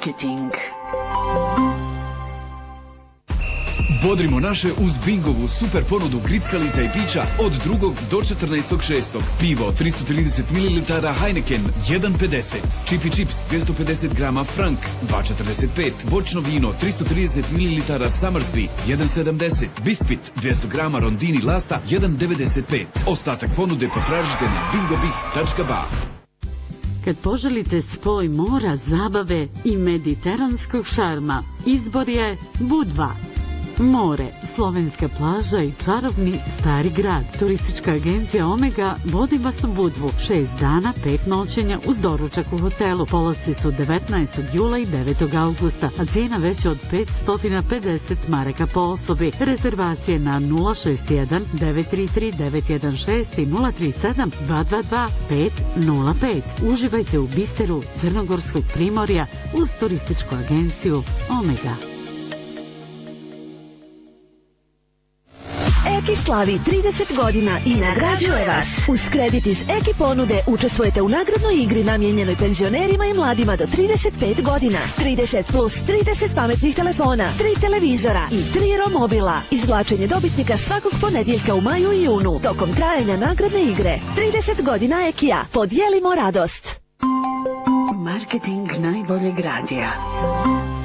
Marketing. Bodrimo naše uz Bingovu super ponudu grickalica i pića od 2. do 14.6. Pivo 330 ml Heineken 1,50. Chip i Chips 250 grama Frank 2,45. Voćno vino 330 ml Summersby 1,70. Bispit 200 grama Rondini Lasta 1,95. Ostatak ponude potražite na bingobih.ba. Kad poželite spoj mora, zabave i mediteranskog šarma, izbor je Budva. More, slovenska plaža i čarobni stari grad. Turistička agencija Omega vodi vas u Budvu. 6 dana, 5 noćenja uz doručak u hotelu. Polasci su 19. jula i 9. augusta, a cijena veća od 550 maraka po osobi. Rezervacije na 061 933 916 i 037 222 505. Uživajte u biseru Crnogorskog primorja uz turističku agenciju Omega. Eki slavi 30 godina i nagrađuje vas. Uz kredit iz Eki ponude učestvujete u nagradnoj igri namijenjenoj penzionerima i mladima do 35 godina. 30 plus 30 pametnih telefona, 3 televizora i 3 romobila. Izvlačenje dobitnika svakog ponedjeljka u maju i junu tokom trajanja nagradne igre. 30 godina Ekija. Podijelimo radost. Marketing najboljeg radija.